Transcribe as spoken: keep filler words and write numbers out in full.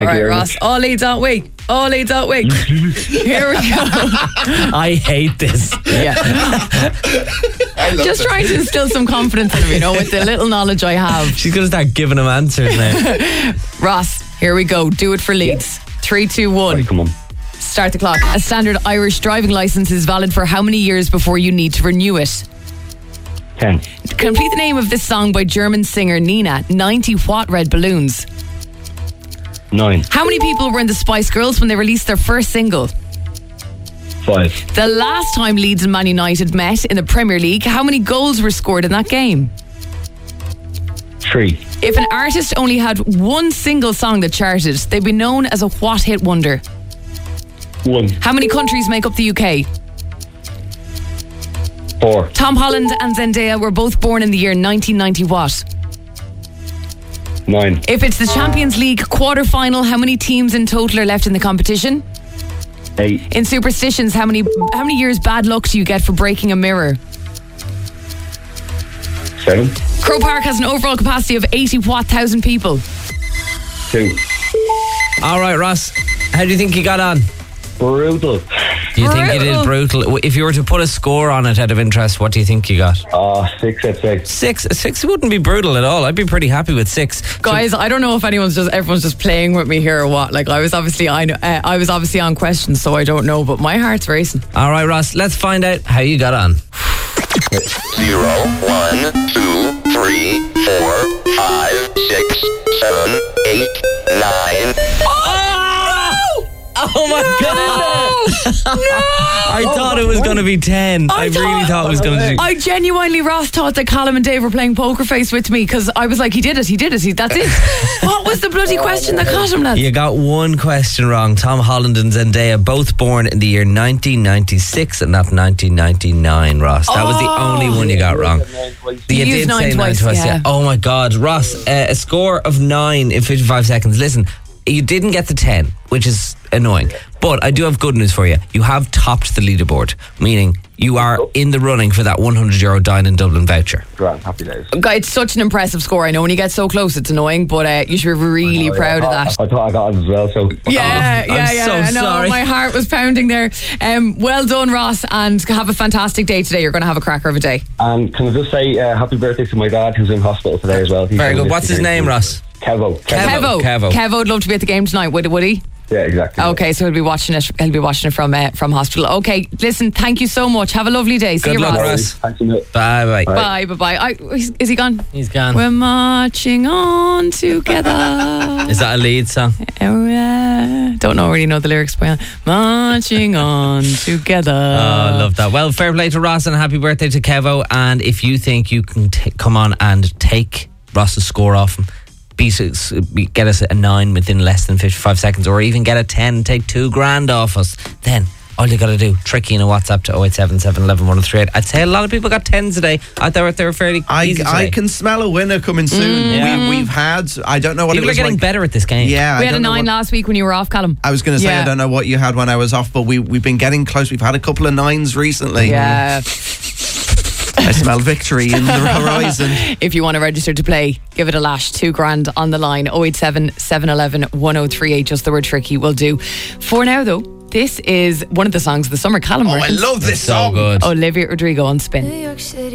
All right, you, Ross. All leads out week. All leads out week. Here we go. I hate this. Yeah. Just trying to instill some confidence in him, you know, with the little knowledge I have. She's going to start giving him answers now. Ross, here we go. Do it for Leeds. Three, two, one. Right, come on. Start the clock. A standard Irish driving licence is valid for how many years before you need to renew it? ten. Complete the name of this song by German singer Nina. ninety what red balloons? nine. How many people were in the Spice Girls when they released their first single? five. The last time Leeds and Man United met in the Premier League, how many goals were scored in that game? three. If an artist only had one single song that charted, they'd be known as a what hit wonder? one. How many countries make up the U K? four. Tom Holland and Zendaya were both born in the year nineteen ninety what? nine. If it's the Champions League quarter-final, how many teams in total are left in the competition? eight. In superstitions, how many how many years bad luck do you get for breaking a mirror? seven. Crow Park has an overall capacity of eighty what thousand people? two. All right, Ross. How do you think you got on? Brutal. Do you think you did brutal? If you were to put a score on it out of interest, what do you think you got? Uh, six at six. Six. Six wouldn't be brutal at all. I'd be pretty happy with six. Guys, I don't know if anyone's just everyone's just playing with me here or what. Like I was obviously I know, uh, I was obviously on questions, so I don't know, but my heart's racing. All right, Ross. Let's find out how you got on. Zero, one, two, three, four, five, six, seven, eight, nine. Oh my god! No! I thought it was going to be ten. I, I really thought- thought it was going to be. I genuinely, Ross, thought that Callum and Dave were playing poker face with me because I was like, he did it, he did it, he, that's it. What was the bloody question that caught him, lads? You got one question wrong. Tom Holland and Zendaya, both born in the year nineteen ninety-six and not nineteen ninety-nine, Ross. That was the only one you got wrong. You, You used did nine say nine twice, twice, yeah. yeah. Oh my God, Ross, uh, a score of nine in fifty-five seconds. Listen, you didn't get the ten, which is annoying. But I do have good news for you. You have topped the leaderboard, meaning you are in the running for that one hundred euro Dine in Dublin voucher. Grand, happy days. Guy, it's such an impressive score. I know when you get so close, it's annoying, but uh, you should be really proud of that. I thought I got it as well, so. Yeah, Oh, yeah, I'm yeah. so I know, sorry. my heart was pounding there. Um, well done, Ross, and have a fantastic day today. You're going to have a cracker of a day. And can I just say uh, happy birthday to my dad who's in hospital today as well. He's Very on good. this What's his today. name, Ross? Kevo. Kevo. Kevo. Kevo. Kevo would love to be at the game tonight, would, would he? Yeah, exactly. Okay, so he'll be watching it. He'll be watching it from uh, from hospital. Okay, listen. Thank you so much. Have a lovely day. See Good you, luck, Ross. Ross. Thanks a minute. Bye bye. Bye, bye, bye. I, is is he gone? He's gone. We're marching on together. Is that a lead song? Uh, Don't know really know the lyrics, but marching on together. Oh, I love that. Well, fair play to Ross and happy birthday to Kevo. And if you think you can t- come on and take Ross's score off him, beat us, get us a nine within less than fifty-five seconds, or even get a ten and take two grand off us, then all you got to do, tricky in a WhatsApp to oh eight seven seven, one one, one oh three eight. I'd say a lot of people got tens today. I thought they were fairly I, easy I today. can smell a winner coming soon. Yeah. We, we've had, I don't know what People it are was getting like. better at this game. Yeah, we I had a don't know nine what- last week when you were off, Callum. I was going to say, Yeah. I don't know what you had when I was off, but we, we've been getting close. We've had a couple of nines recently. Yeah. I smell victory in the horizon. If you want to register to play, give it a lash. Two grand on the line. oh eight seven, seven one one, one oh three eight. Just the word tricky will do. For now, though, this is one of the songs of the summer. Callum Oh, I reckons. love this So song. good. Olivia Rodrigo on Spin.